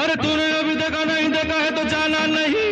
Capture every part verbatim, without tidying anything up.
अरे तूने अभी देखा नहीं देखा है तो जाना नहीं.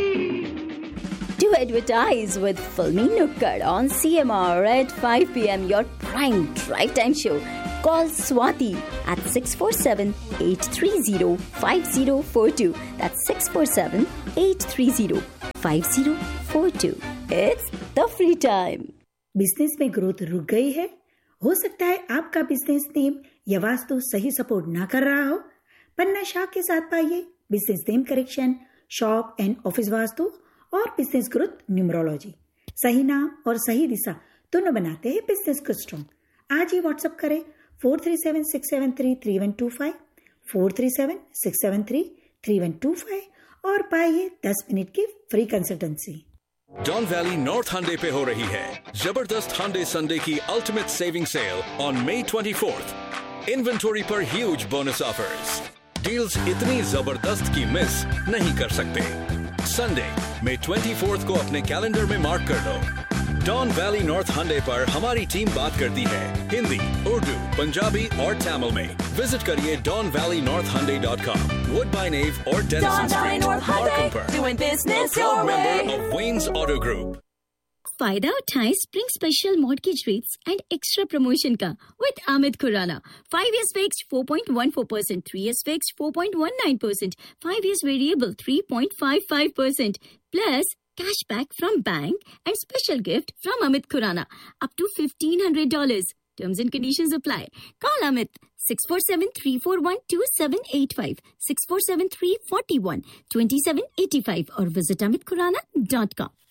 To advertise with Filmy Nukkad on C M R at five p.m. your prime drive time show. Call Swati at six four seven, eight three zero, five zero four two. That's six four seven, eight three zero, five zero four two. It's the free time. Business में growth रुक गई है? हो सकता है आपका business name या वास्तु सही सपोर्ट ना कर रहा हो. पन्ना शाह के साथ पाइए business name correction, shop and office vastu और बिजनेस ग्रोथ न्यूमरोलॉजी. सही नाम और सही दिशा दोनों बनाते हैं बिजनेस को स्ट्रॉन्ग. आज ही व्हाट्सएप करें four three seven six seven three three one two five, four three seven six seven three three one two five और पाइए दस मिनट की free consultancy. Don valley north हंडे पे हो रही है जबरदस्त हंडे संडे की ultimate saving cell on May twenty fourth. Inventory पर ह्यूज बोनस ऑफर्स. डील्स इतनी जबरदस्त की मिस नहीं कर सकते. संडे मई ट्वेंटी फोर्थ को अपने कैलेंडर में मार्क कर लो. डॉन वैली नॉर्थ हंडे पर हमारी टीम बात करती है हिंदी, उर्दू, पंजाबी और तमिल में. विजिट करिए डॉन वैली नॉर्थ हंडे डॉट कॉम. वुडबाइन एव और डेनिसन स्ट्रीट, मार्कम पर. Proud member of veins auto group. फायदा उठाएं spring special mortgage rates and extra promotion का with Amit Khurana. Five years fixed four point one four percent, three years fixed four point one nine percent, five years variable three point five five percent, plus cashback from bank and special gift from Amit Khurana up to fifteen hundred dollars. Terms and conditions apply. Call Amit six four seven, three four one, two seven eight five, six four seven, three four one, two seven eight five or visit amit khurana dot com.